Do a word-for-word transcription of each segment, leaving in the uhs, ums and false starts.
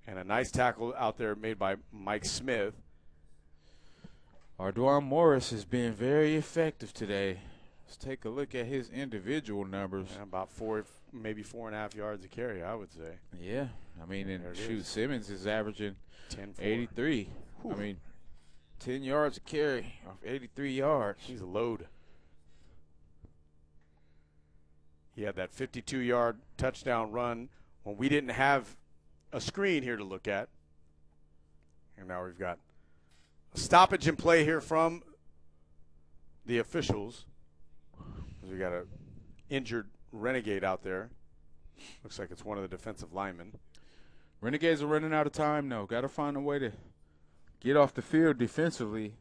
And a nice tackle out there made by Mike Smith. Ardoin Morris has been very effective today. Let's take a look at his individual numbers. Yeah, about four, maybe four and a half yards a carry, I would say. Yeah, I mean, and shoot, is. Simmons is averaging ten eighty-three. Whew. I mean, ten yards a carry off eighty-three yards. He's a load. He had that fifty-two-yard touchdown run when we didn't have a screen here to look at. And now we've got a stoppage in play here from the officials. We got an injured Renegade out there. Looks like it's one of the defensive linemen. Renegades are running out of time, though. Got to find a way to get off the field defensively.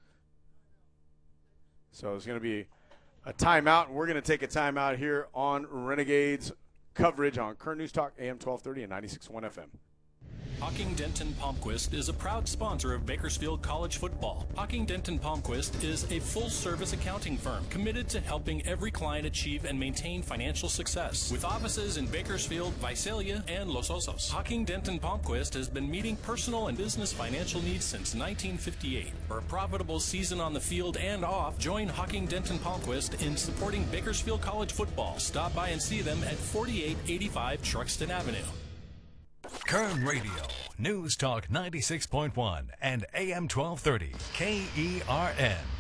So it's going to be a timeout, and we're going to take a timeout here on Renegades coverage on Current News Talk, A M twelve thirty and ninety-six point one F M. Hocking Denton Palmquist is a proud sponsor of Bakersfield College football. Hocking Denton Palmquist is a full-service accounting firm committed to helping every client achieve and maintain financial success. With offices in Bakersfield, Visalia, and Los Osos, Hocking Denton Palmquist has been meeting personal and business financial needs since nineteen fifty-eight. For a profitable season on the field and off, join Hocking Denton Palmquist in supporting Bakersfield College football. Stop by and see them at forty-eight eighty-five Truxton Avenue. Kern Radio, News Talk ninety-six point one and A M twelve thirty, K E R N.